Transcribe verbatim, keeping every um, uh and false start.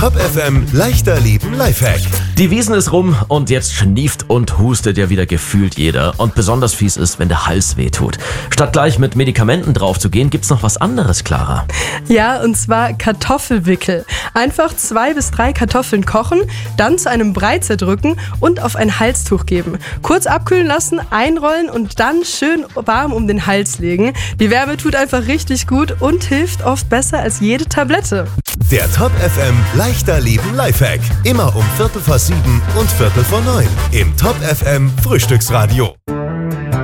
Top F M leichter Leben Lifehack. Die Wiesn ist rum und jetzt schnieft und hustet ja wieder gefühlt jeder. Und besonders fies ist, wenn der Hals wehtut. Statt gleich mit Medikamenten drauf zu gehen, gibt's noch was anderes, Clara. Ja, und zwar Kartoffelwickel. Einfach zwei bis drei Kartoffeln kochen, dann zu einem Brei zerdrücken und auf ein Halstuch geben. Kurz abkühlen lassen, einrollen und dann schön warm um den Hals legen. Die Wärme tut einfach richtig gut und hilft oft besser als jede Tablette. Der Top F M leichter Leben Lifehack. Immer um Viertel vor sieben und Viertel vor neun im Top F M Frühstücksradio.